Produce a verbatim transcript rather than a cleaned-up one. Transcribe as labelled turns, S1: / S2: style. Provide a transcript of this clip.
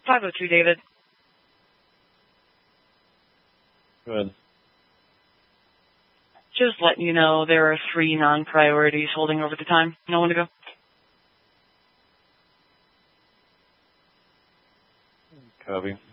S1: five oh two, David.
S2: Good.
S1: Just letting you know there are three non-priorities holding over the time. No one to go.
S2: Copy.